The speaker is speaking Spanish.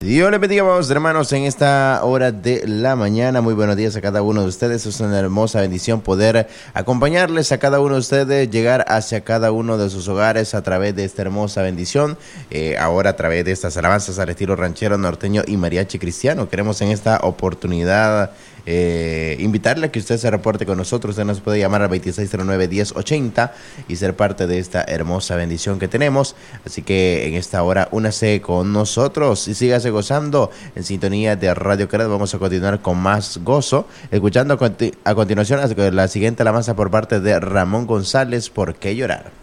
Dios les bendiga, amados hermanos, en esta hora de la mañana. Muy buenos días a cada uno de ustedes. Es una hermosa bendición poder acompañarles a cada uno de ustedes, llegar hacia cada uno de sus hogares a través de esta hermosa bendición. Ahora a través de estas alabanzas al estilo ranchero, norteño y mariachi cristiano. Queremos en esta oportunidad invitarle a que usted se reporte con nosotros. Usted nos puede llamar al 2609-1080 y ser parte de esta hermosa bendición que tenemos. Así que en esta hora únase con nosotros y sígase gozando en sintonía de Radio Carat. Vamos a continuar con más gozo, escuchando a continuación la siguiente alabanza por parte de Ramón González, ¿Por qué llorar?